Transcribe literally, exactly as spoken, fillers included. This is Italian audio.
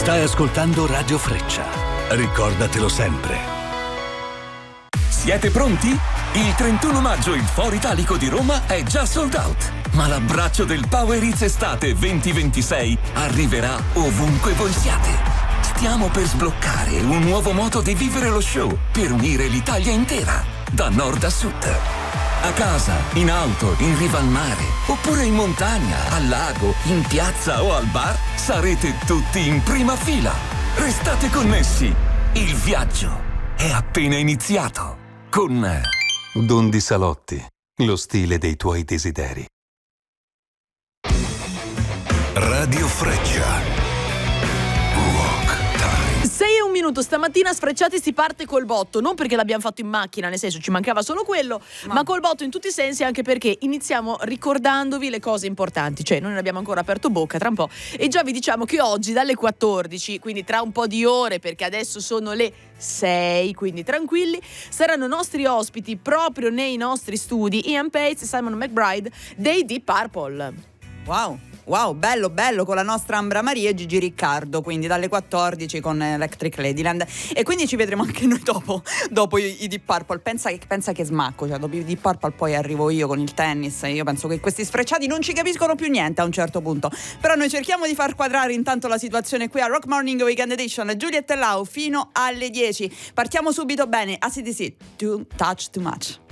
Stai ascoltando Radio Freccia. Ricordatelo sempre. Siete pronti? Il trentuno maggio il Foro Italico di Roma è già sold out. Ma l'abbraccio del Power Hits Estate venti ventisei arriverà ovunque voi siate. Stiamo per sbloccare un nuovo modo di vivere lo show per unire l'Italia intera, da nord a sud. A casa, in auto, in riva al mare, oppure in montagna, al lago, in piazza o al bar, sarete tutti in prima fila. Restate connessi. Il viaggio è appena iniziato. Con Dondi Salotti, lo stile dei tuoi desideri. Radio Freccia. sei e un minuto, stamattina Sfrecciati si parte col botto, non perché l'abbiamo fatto in macchina, nel senso ci mancava solo quello, ma, ma col botto in tutti i sensi, anche perché iniziamo ricordandovi le cose importanti, cioè noi non abbiamo ancora aperto bocca tra un po' e già vi diciamo che oggi dalle quattordici, quindi tra un po' di ore, perché adesso sono le sei, quindi tranquilli, saranno nostri ospiti proprio nei nostri studi Ian Pace e Simon McBride dei Deep Purple. Wow! Wow, bello, bello, con la nostra Ambra Maria e Gigi Riccardo, quindi dalle quattordici con Electric Ladyland. E quindi ci vedremo anche noi dopo, dopo i, i Deep Purple. Pensa che, pensa che smacco, cioè dopo i Deep Purple poi arrivo io con il tennis. Io penso che questi Sfrecciati non ci capiscono più niente a un certo punto. Però noi cerchiamo di far quadrare intanto la situazione qui a Rock Morning Weekend Edition. Giulietta e Lau fino alle dieci. Partiamo subito bene. A C D C, Too Touch Too Much.